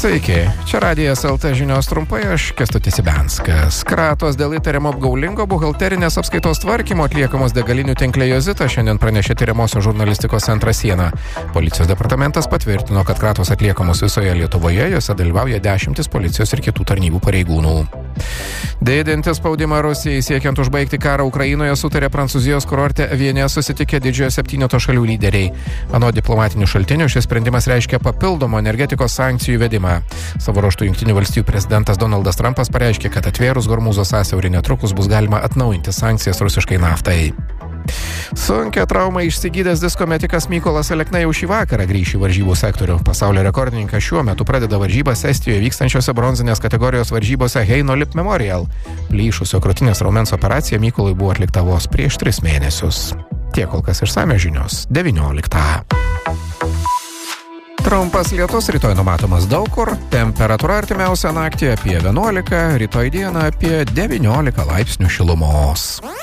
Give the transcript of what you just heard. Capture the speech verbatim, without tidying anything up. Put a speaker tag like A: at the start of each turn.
A: Sveiki, čia Radijas L T žinios trumpai, aš Kęstutis Ibenskas. Kratos dėl įtariamo apgaulingo buhalterinės apskaitos tvarkymo atliekamos degalinių tinkle Jozita šiandien pranešė tyriamosios žurnalistikos centras Siena. Policijos departamentas patvirtino, kad kratos atliekamos visoje Lietuvoje, jose dalyvauja dešimtis policijos ir kitų tarnybų pareigūnų. Didinti spaudimą Rusijai siekiant užbaigti karą Ukrainoje sutarė Prancūzijos kurorte Aviene susitikę didžiojo septyneto šalių lyderiai. Anot diplomatinių šaltinių šis sprendimas reiškia papildomą energetikos sankcijų įvedimą. Savo ruožtu Jungtinių valstijų prezidentas Donaldas Trumpas pareiškė, kad atvėrus Hormūzo sąsiaurį netrukus bus galima atnaujinti sankcijas rusiškai naftai. Sunkia trauma išsigydęs disko metikas Mykolas Alekna jau šį vakarą grįš į varžybų sektorių. Pasaulio rekordininkas šiuo metu pradeda varžybas Estijoje vykstančiose bronzinės kategorijos varžybose Heino Lip Memorial. Plyšusio krūtinės raumens operacija Mykolui buvo atlikta vos prieš tris mėnesius. Tiek kol kas išsamios žinios devynioliktą. Trumpas lietus rytoj numatomas daug kur, temperatūra artimiausią naktį apie vienuolika, rytoj dieną apie devyniolika laipsnių šilumos.